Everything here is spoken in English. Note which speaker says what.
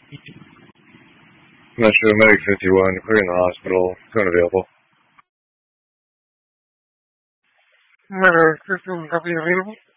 Speaker 1: Metro Medic 51, clearing the hospital. Phone available.
Speaker 2: Medic 51, copy available.